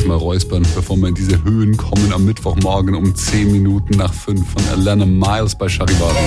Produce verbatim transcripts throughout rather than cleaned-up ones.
erstmal räuspern, bevor wir in diese Höhen kommen am Mittwochmorgen um zehn Minuten nach fünf von Alana Miles bei Charivari.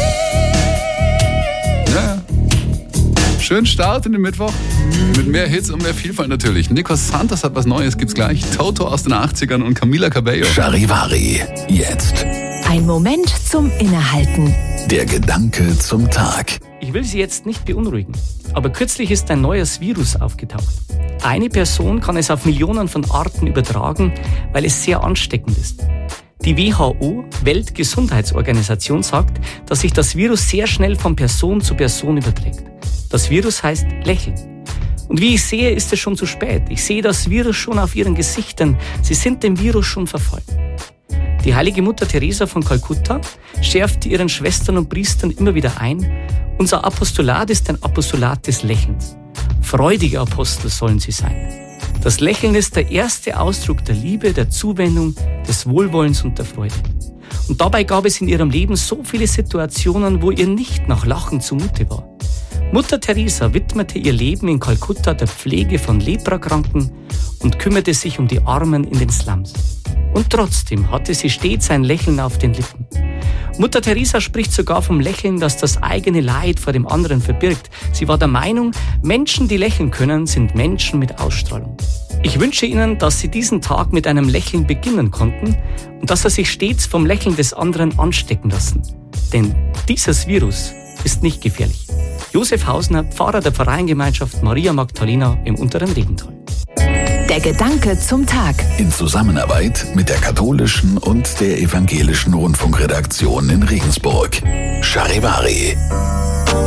Ja, schön Start in den Mittwoch. Mit mehr Hits und mehr Vielfalt natürlich. Nico Santos hat was Neues, gibt's gleich. Toto aus den achtzigern und Camila Cabello. Charivari, jetzt. Ein Moment zum Innehalten. Der Gedanke zum Tag. Ich will Sie jetzt nicht beunruhigen, aber kürzlich ist ein neues Virus aufgetaucht. Eine Person kann es auf Millionen von Arten übertragen, weil es sehr ansteckend ist. Die W H O, Weltgesundheitsorganisation, sagt, dass sich das Virus sehr schnell von Person zu Person überträgt. Das Virus heißt Lächeln. Und wie ich sehe, ist es schon zu spät. Ich sehe das Virus schon auf ihren Gesichtern. Sie sind dem Virus schon verfallen. Die heilige Mutter Teresa von Kalkutta schärfte ihren Schwestern und Priestern immer wieder ein: Unser Apostolat ist ein Apostolat des Lächelns. Freudige Apostel sollen sie sein. Das Lächeln ist der erste Ausdruck der Liebe, der Zuwendung, des Wohlwollens und der Freude. Und dabei gab es in ihrem Leben so viele Situationen, wo ihr nicht nach Lachen zumute war. Mutter Teresa widmete ihr Leben in Kalkutta der Pflege von Leprakranken und kümmerte sich um die Armen in den Slums. Und trotzdem hatte sie stets ein Lächeln auf den Lippen. Mutter Teresa spricht sogar vom Lächeln, das das eigene Leid vor dem anderen verbirgt. Sie war der Meinung, Menschen, die lächeln können, sind Menschen mit Ausstrahlung. Ich wünsche Ihnen, dass Sie diesen Tag mit einem Lächeln beginnen konnten und dass Sie sich stets vom Lächeln des anderen anstecken lassen. Denn dieses Virus ist nicht gefährlich. Josef Hausner, Pfarrer der Pfarreiengemeinschaft Maria Magdalena im Unteren Regental. Der Gedanke zum Tag. In Zusammenarbeit mit der katholischen und der evangelischen Rundfunkredaktion in Regensburg. Charivari.